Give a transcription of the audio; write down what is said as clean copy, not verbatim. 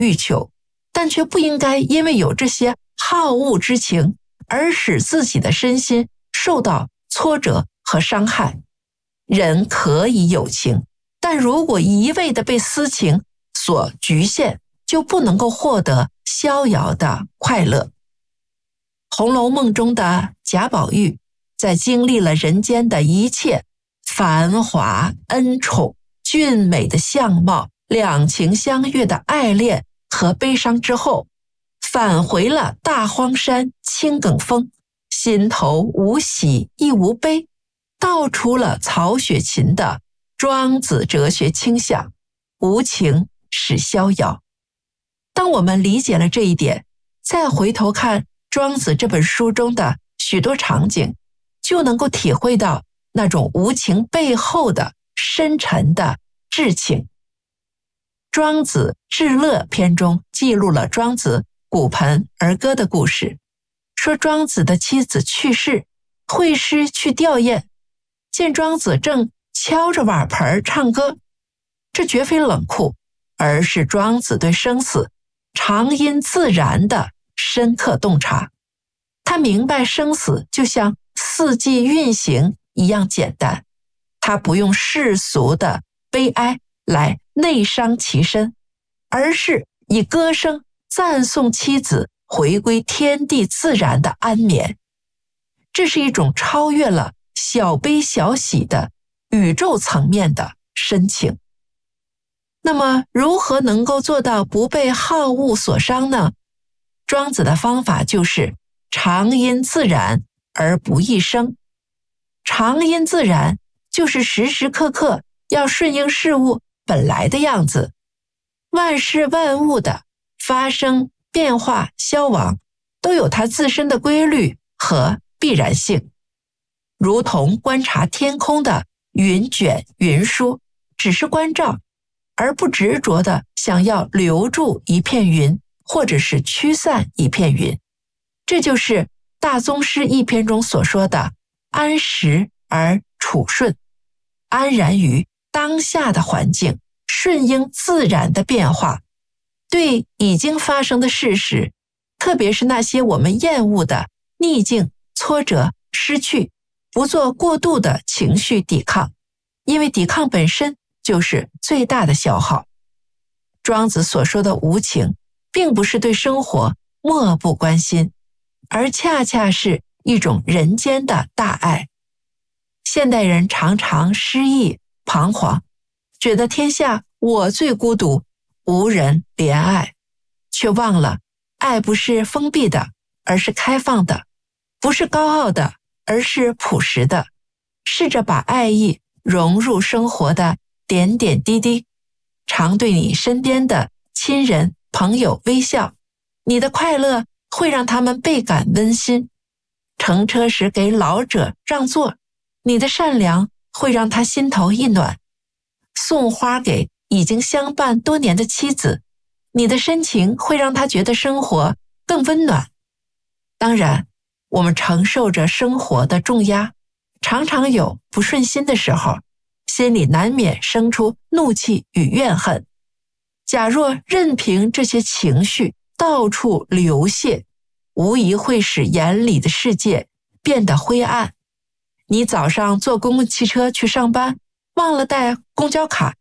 欲求，但却不应该因为有这些好恶之情而使自己的身心受到挫折和伤害。人可以有情，但如果一味地被私情所局限，就不能够获得逍遥的快乐。《红楼梦》中的贾宝玉在经历了人间的一切繁华恩宠、俊美的相貌、两情相悦的爱恋和悲伤之后，返回了大荒山青埂峰，心头无喜亦无悲，道出了曹雪芹的庄子哲学倾向，无情使逍遥。当我们理解了这一点，再回头看庄子这本书中的许多场景，就能够体会到那种无情背后的深沉的至情。庄子至乐篇中记录了庄子骨盆儿歌的故事，说庄子的妻子去世，会师去吊唁，见庄子正敲着碗盆唱歌，这绝非冷酷，而是庄子对生死常因自然的深刻洞察。他明白生死就像四季运行一样简单，他不用世俗的悲哀来内伤其身，而是以歌声赞颂妻子回归天地自然的安眠。这是一种超越了小悲小喜的宇宙层面的深情。那么如何能够做到不被好恶所伤呢？庄子的方法就是常因自然而不易生。常因自然就是时时刻刻要顺应事物本来的样子，万事万物的发生、变化、消亡都有它自身的规律和必然性。如同观察天空的云卷云舒，只是关照，而不执着地想要留住一片云，或者是驱散一片云。这就是大宗师一篇中所说的安时而处顺，安然于当下的环境，顺应自然的变化。对已经发生的事实，特别是那些我们厌恶的逆境、挫折、失去，不做过度的情绪抵抗，因为抵抗本身就是最大的消耗。庄子所说的无情，并不是对生活漠不关心，而恰恰是一种人间的大爱。现代人常常失意彷徨，觉得天下我最孤独，无人怜爱，却忘了爱不是封闭的，而是开放的；不是高傲的，而是朴实的。试着把爱意融入生活的点点滴滴，常对你身边的亲人朋友微笑，你的快乐会让他们倍感温馨。乘车时给老者让座，你的善良会让他心头一暖。送花给已经相伴多年的妻子，你的深情会让他觉得生活更温暖。当然，我们承受着生活的重压，常常有不顺心的时候，心里难免生出怒气与怨恨。假若任凭这些情绪到处流泻，无疑会使眼里的世界变得灰暗。你早上坐公共汽车去上班，忘了带公交卡，